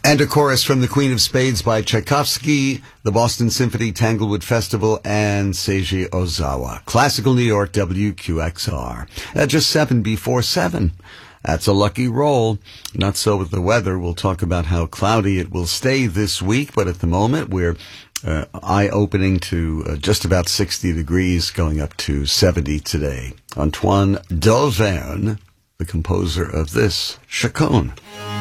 And a chorus from the Queen of Spades by Tchaikovsky, the Boston Symphony, Tanglewood Festival, and Seiji Ozawa. Classical New York, WQXR. At just 7 before 7. That's a lucky roll. Not so with the weather. We'll talk about how cloudy it will stay this week, but at the moment we're eye-opening to just about 60 degrees, going up to 70 today. Antoine Delverne, the composer of this, Chaconne.